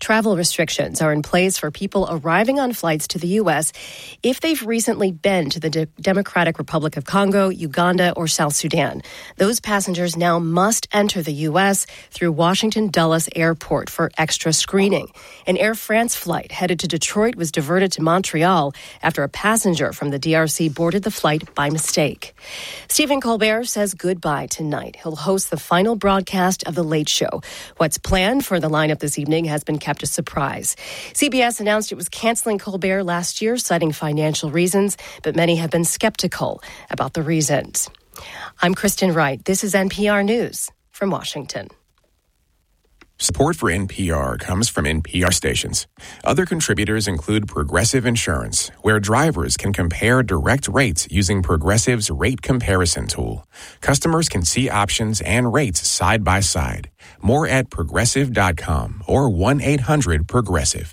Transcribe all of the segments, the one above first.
Travel restrictions are in place for people arriving on flights to the U.S. if they've recently been to the Democratic Republic of Congo, Uganda, or South Sudan. Those passengers now must enter the U.S. through Washington Dulles Airport for extra screening. An Air France flight headed to Detroit was diverted to Montreal after a passenger from the DRC boarded the flight by mistake. Stephen Colbert says goodbye tonight. He'll host the final broadcast of The Late Show. What's planned for the lineup this evening has been kept a surprise. CBS announced it was canceling Colbert last year, citing financial reasons, but many have been skeptical about the reasons. I'm Kristen Wright. This is NPR News from Washington. Support for NPR comes from NPR stations. Other contributors include Progressive Insurance, where drivers can compare direct rates using Progressive's rate comparison tool. Customers can see options and rates side by side. More at progressive.com or 1-800-PROGRESSIVE.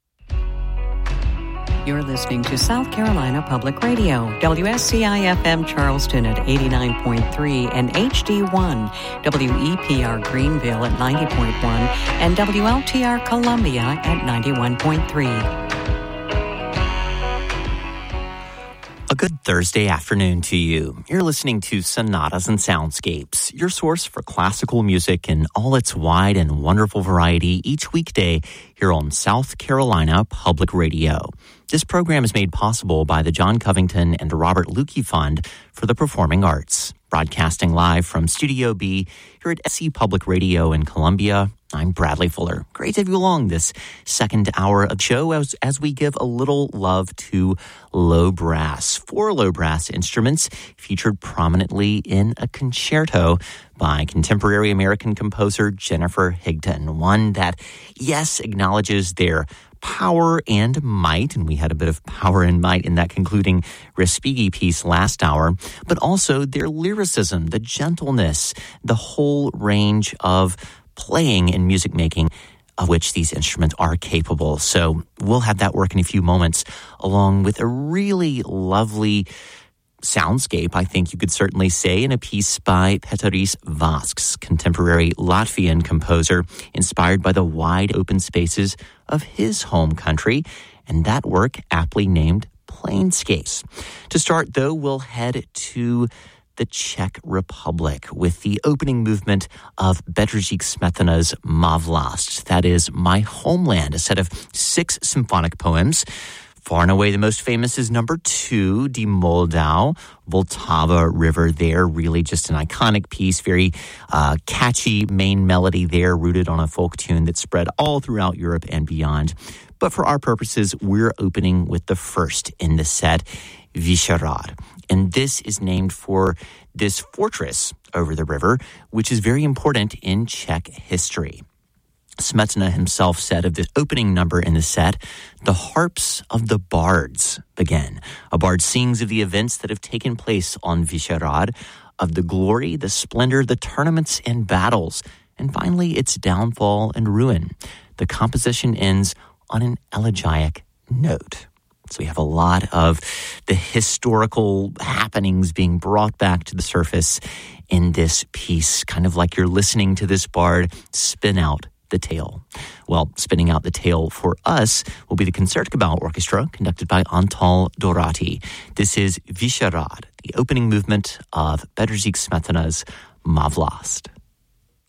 You're listening to South Carolina Public Radio, WSCI-FM Charleston at 89.3 and HD1, WEPR Greenville at 90.1 and WLTR Columbia at 91.3. A good Thursday afternoon to you. You're listening to Sonatas and Soundscapes, your source for classical music in all its wide and wonderful variety each weekday here on South Carolina Public Radio. This program is made possible by the John Covington and Robert Lukey Fund for the Performing Arts. Broadcasting live from Studio B here at SC Public Radio in Columbia, I'm Bradley Fuller. Great to have you along this second hour of the show as we give a little love to low brass. 4 low brass instruments featured prominently in a concerto by contemporary American composer Jennifer Higdon. One that, yes, acknowledges their power and might, and we had a bit of power and might in that concluding Respighi piece last hour, but also their lyricism, the gentleness, the whole range of playing and music making of which these instruments are capable. So we'll have that work in a few moments, along with a really lovely soundscape, I think you could certainly say, in a piece by Pēteris Vasks, contemporary Latvian composer, inspired by the wide open spaces of his home country, and that work aptly named Plainscapes. To start, though, we'll head to the Czech Republic with the opening movement of Bedřich Smetana's Má vlast, that is, My Homeland, a set of 6 symphonic poems. Far and away the most famous is number 2, Die Moldau, Vltava River there, really just an iconic piece, very catchy main melody there, rooted on a folk tune that spread all throughout Europe and beyond. But for our purposes, we're opening with the first in the set, Vyšehrad. And this is named for this fortress over the river, which is very important in Czech history. Smetana himself said of this opening number in the set, the harps of the bards begin. A bard sings of the events that have taken place on Vyšehrad, of the glory, the splendor, the tournaments and battles, and finally its downfall and ruin. The composition ends on an elegiac note. So we have a lot of the historical happenings being brought back to the surface in this piece, kind of like you're listening to this bard spin out the tale. Well, spinning out the tale for us will be the Concertgebouw Orchestra, conducted by Antal Dorati. This is Vyšehrad, the opening movement of Bedřich Smetana's Má vlast.